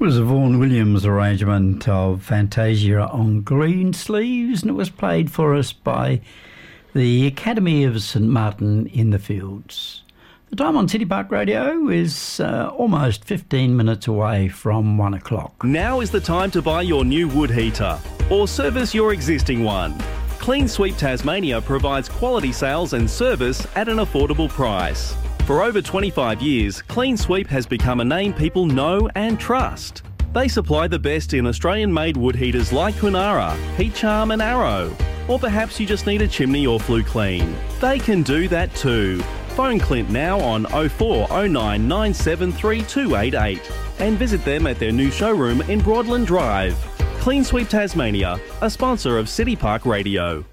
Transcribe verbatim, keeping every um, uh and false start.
Was a Vaughan Williams arrangement of Fantasia on Greensleeves, and it was played for us by the Academy of St Martin in the Fields. The time on City Park Radio is uh, almost fifteen minutes away from one o'clock. Now is the time to buy your new wood heater or service your existing one. Clean Sweep Tasmania provides quality sales and service at an affordable price. For over twenty-five years, Clean Sweep has become a name people know and trust. They supply the best in Australian-made wood heaters like Kunara, Heat Charm and Arrow. Or perhaps you just need a chimney or flue clean. They can do that too. Phone Clint now on oh four oh nine nine seven three two eight eight and visit them at their new showroom in Broadland Drive. Clean Sweep Tasmania, a sponsor of City Park Radio.